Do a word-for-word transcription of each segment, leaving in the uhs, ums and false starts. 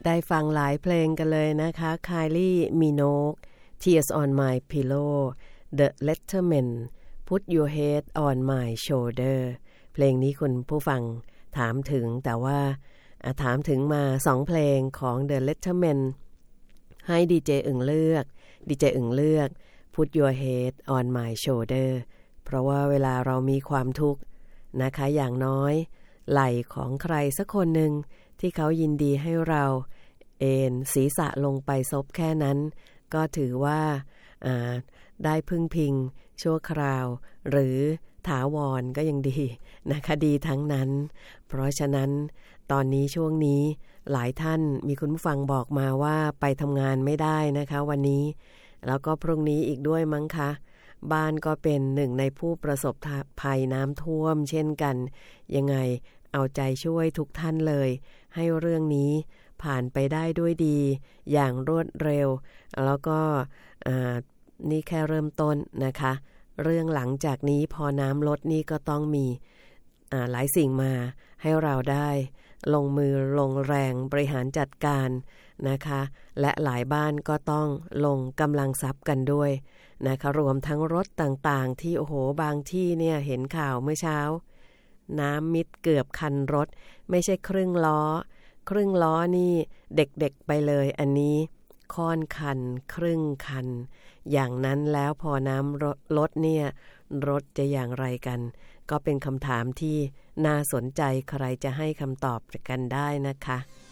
ได้ฟังหลายเพลงกันเลยนะคะ Kylie Minogue Tears on My Pillow The Letterman Put Your Head on My Shoulder เพลงนี้คุณผู้ฟังถามถึงแต่ว่าถามถึงมาสองเพลงของ The Letterman ให้ดีเจอึ่งเลือกดีเจอึ่งเลือก Put Your Head on My Shoulder เพราะว่าเวลาเรามีความทุกข์นะคะอย่างน้อยไหล่ของใครสักคนหนึ่งที่เขายินดีให้เราเอนศีรษะลงไปซบแค่นั้นก็ถือว่าได้พึ่งพิงชั่วคราวหรือถาวรก็ยังดีนะคะดีทั้งนั้นเพราะฉะนั้นตอนนี้ช่วงนี้หลายท่านมีคุณผู้ฟังบอกมาว่าไปทำงานไม่ได้นะคะวันนี้แล้วก็พรุ่งนี้อีกด้วยมั้งคะบ้านก็เป็นหนึ่งในผู้ประสบภัยน้ำท่วมเช่นกันยังไงเอาใจช่วยทุกท่านเลยให้เรื่องนี้ผ่านไปได้ด้วยดีอย่างรวดเร็วแล้วก็นี่แค่เริ่มต้นนะคะเรื่องหลังจากนี้พอน้ำลดนี่ก็ต้องมีหลายสิ่งมาให้เราได้ลงมือลงแรงบริหารจัดการนะคะและหลายบ้านก็ต้องลงกำลังทรัพย์กันด้วยนะคะรวมทั้งรถต่างๆที่โอ้โหบางที่เนี่ยเห็นข่าวเมื่อเช้าน้ำมิดเกือบคันรถไม่ใช่ครึ่งล้อครึ่งล้อนี่เด็กๆไปเลยอันนี้ค่อนคันครึ่งคันอย่างนั้นแล้วพอน้ำลดเนี่ยรถจะอย่างไรกันก็เป็นคำถามที่น่าสนใจใครจะให้คำตอบกันได้นะคะ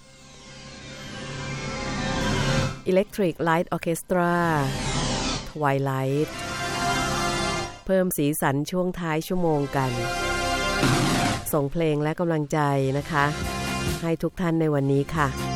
Electric Light Orchestra Twilight เพิ่มสีสันช่วงท้ายชั่วโมงกันส่งเพลงและกำลังใจนะคะให้ทุกท่านในวันนี้ค่ะ